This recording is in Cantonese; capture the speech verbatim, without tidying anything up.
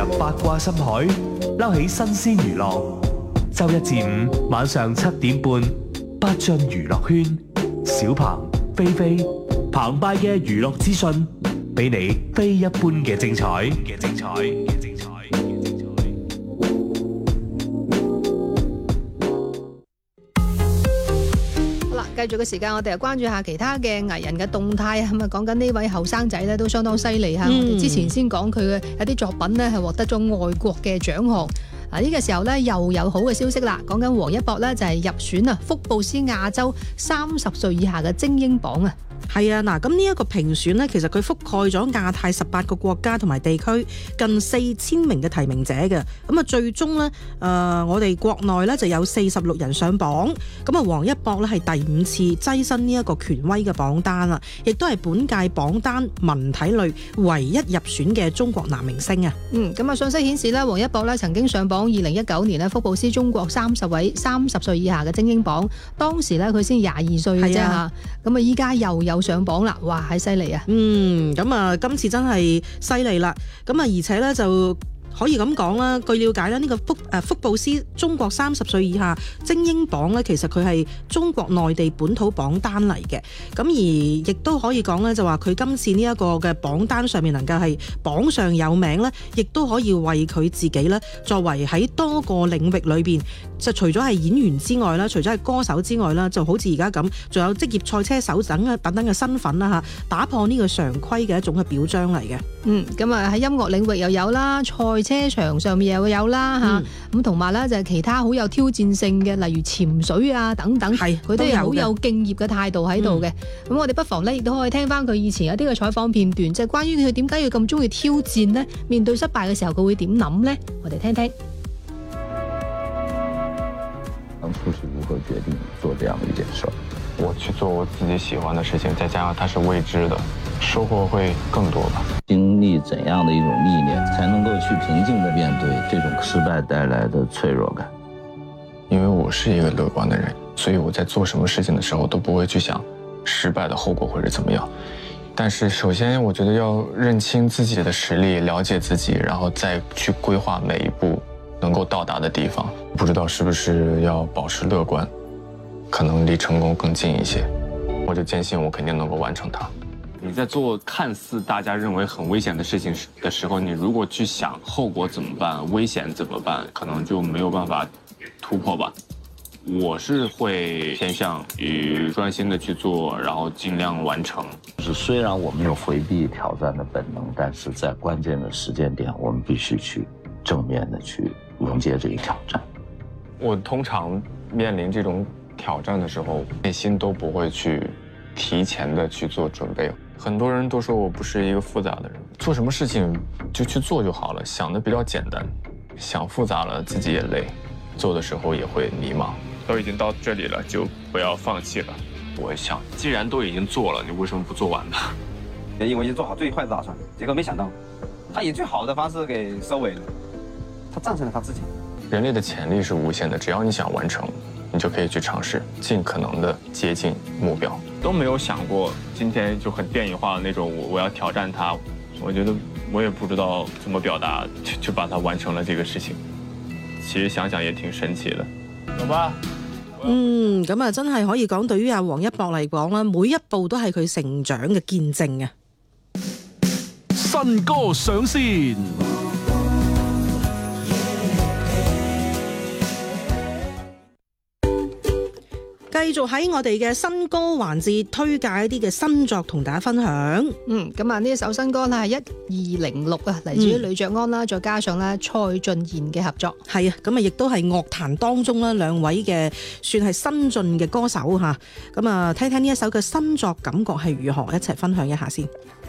入八卦深海，撈起新鮮娛樂。周一至五晚上七點半，八進娛樂圈，小鵬、菲菲、澎湃嘅娛樂資訊，俾你非一般嘅精彩嘅精彩嘅精彩。 繼續嘅時間，我哋又關注下其他嘅藝人嘅動態啊！咁啊，講緊呢位後生仔咧都相當犀利嚇。嗯、我哋之前先講佢嘅有啲作品咧係獲得咗外國嘅獎項。嗱、這、呢個時候咧又有好嘅消息啦！講緊王一博咧就係入選啊福布斯亞洲三十歲以下嘅精英榜啊！ 係啊，嗱，咁呢一個評選呢，其實佢覆蓋咗亞太十八個國家同埋地區，近四千名嘅提名者嘅。咁啊，最終呢，誒、呃，我哋國內呢就有四十六人上榜。咁啊，王一博呢係第五次躋身呢一個權威嘅榜單啦，亦都係本屆榜單文體類唯一入選嘅中國男明星啊。 嗯，咁啊，信息顯示呢，王一博呢曾經上榜二零一九年呢福布斯中國三十位三十歲以下嘅精英榜，當時呢，佢先廿二歲嘅啫嚇。咁啊，依家又有上榜啦，哇，係犀利啊！嗯， 咁啊，今次真係犀利啦，咁啊，而且咧就可以咁講啦，據了解咧，呢個福誒福布斯中國三十歲以下精英榜咧，其實佢係中國內地本土榜單嚟嘅，咁而亦都可以講咧，就話佢今次呢一個嘅榜單上面能夠係榜上有名咧，亦都可以為佢自己咧，作為喺多個領域裏邊，就除咗係演員之外啦，除咗係歌手之外啦，就好似而家咁，仲有職業賽車手等啊等等嘅身份啦嚇，打破呢個常規嘅一種嘅表彰嚟嘅。 嗯，咁啊喺音樂領域又有啦，賽車場上面又有啦嚇，咁同埋咧就係其他好有挑戰性嘅，例如潛水啊等等，係佢都有好有敬業嘅態度喺度嘅。咁、嗯、我哋不妨咧亦都可以聽翻佢以前有啲嘅採訪片段，就係、是、關於佢點解要咁中意挑戰呢？面對失敗嘅時候佢會點諗呢？我哋聽聽。 當初是如何決定做這樣的一件事？我去做我自己喜歡的事情，再加上它是未知的，收穫會更多吧。經歷怎樣的一種歷練，才能夠去平靜地面對這種失敗帶來的脆弱感？因為我是一個樂觀的人，所以我在做什麼事情的時候都不會去想失敗的後果會是怎麼樣。但是首先我覺得要認清自己的實力，了解自己，然後再去規劃每一步能夠到達的地方。不知道是不是要保持樂觀，可能離成功更近一些。我就堅信我肯定能夠完成它。你在做看似大家認為很危險的事情的時候，你如果去想後果怎麼辦，危險怎麼辦，可能就沒有辦法突破吧。我是會偏向於專心的去做，然後盡量完成。 就是雖然我們有回避挑戰的本能，但是在關鍵的時間點，我們必須去正面的去迎接這一挑戰。 我通常面臨這種挑戰的時候，內心都不會去提前的去做準備。很多人都說我不是一個複雜的人，做什麼事情就去做就好了，想得比較簡單，想複雜了自己也累，做的時候也會迷茫。都已經到這裡了，就不要放棄了。我想，既然都已經做了，你為什麼不做完呢？ 以為已經做好最壞的打算，結果沒想到，他以最好的方式給收尾了，他戰勝了他自己。 人類的潛力是無限的，只要你想完成，你就可以去嘗試，盡可能的接近目標。都沒有想過今天就很電影化的那種，我我要挑戰它。我覺得我也不知道怎麼表達，就就把它完成了這個事情。其實想想也挺神奇的。走吧。 嗯，咁啊，真係可以講，對於阿王一博嚟講啦，每一步都係佢成長嘅見證啊！ 新歌上線。 繼續喺我哋嘅新歌環節推介一啲嘅新作同大家分享。 嗯，咁啊呢一首新歌咧係一二零六啊，嚟自於呂爵安啦，再加上咧蔡俊彥嘅合作。 係啊，咁啊亦都係樂壇當中咧兩位嘅算係新晉嘅歌手吓。咁啊聽聽呢一首嘅新作感覺係如何，一齊分享一下先。